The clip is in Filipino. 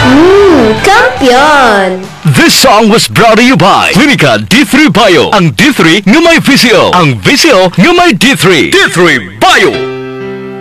Kampiyon! This song was brought to you by Clinica D3 Bio. Ang D3 nga may VCO. Ang VCO nga may D3. D3 Bio!